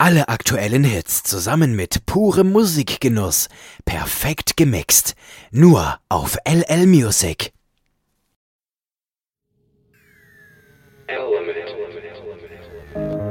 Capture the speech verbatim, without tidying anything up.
Alle aktuellen Hits zusammen mit purem Musikgenuss. Perfekt gemixt. Nur auf L L Music. Element.